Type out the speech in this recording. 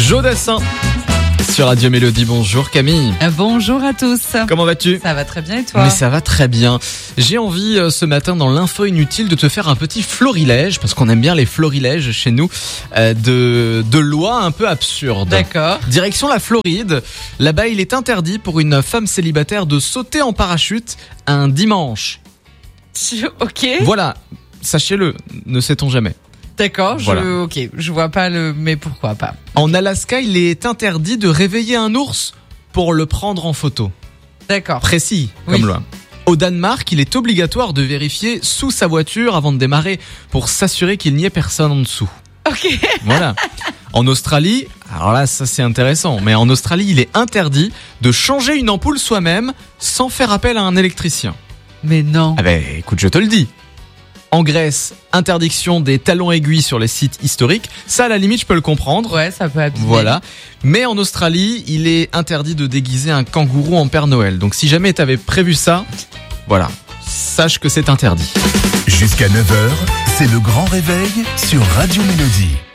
Jodassin sur Radio Mélodie. Bonjour Camille. Bonjour à tous. Comment vas-tu ? Ça va très bien et toi ? Mais ça va très bien. J'ai envie ce matin dans l'info inutile de te faire un petit florilège, parce qu'on aime bien les florilèges chez nous, de lois un peu absurdes. D'accord. Direction la Floride. Là-bas, il est interdit pour une femme célibataire de sauter en parachute un dimanche. Ok. Voilà, sachez-le, ne sait-on jamais. D'accord, Voilà. je vois pas mais pourquoi pas. En Alaska, il est interdit de réveiller un ours pour le prendre en photo. D'accord. Précis, Oui. comme loi. Au Danemark, il est obligatoire de vérifier sous sa voiture avant de démarrer pour s'assurer qu'il n'y ait personne en dessous. Ok. Voilà. En Australie, alors là, ça c'est intéressant, mais en Australie, il est interdit de changer une ampoule soi-même sans faire appel à un électricien. Mais non. Ah ben, écoute, je te le dis. En Grèce, interdiction des talons aiguilles sur les sites historiques. Ça, à la limite, je peux le comprendre. Ouais, ça peut abîmer. Voilà. Mais en Australie, il est interdit de déguiser un kangourou en Père Noël. Donc si jamais t'avais prévu ça, voilà, sache que c'est interdit. Jusqu'à 9h, c'est le grand réveil sur Radio Mélodie.